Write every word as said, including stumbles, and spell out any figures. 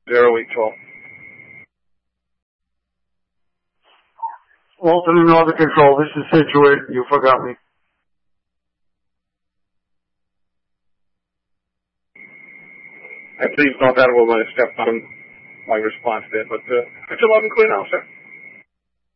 zero eight twelve. Walton and Northern Control, this is Situate. You forgot me. I please note that I will uh, step on my response there, but uh, it's loud and clear now, sir.